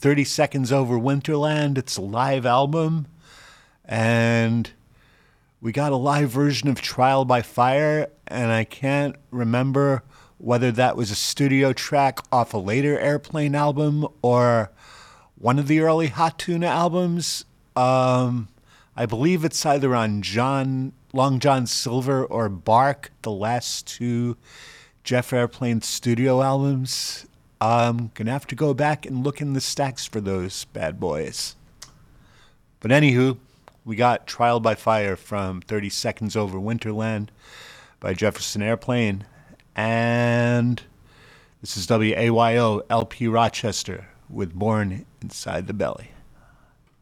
30 Seconds Over Winterland. It's a live album, and we got a live version of Trial by Fire, and I can't remember whether that was a studio track off a later Airplane album or one of the early Hot Tuna albums. I believe it's either on Long John Silver or Bark, the last two Jeff Airplane studio albums. I'm going to have to go back and look in the stacks for those bad boys. But anywho, we got Trial by Fire from 30 Seconds Over Winterland by Jefferson Airplane. And this is WAYO LP Rochester with Born Inside the Belly.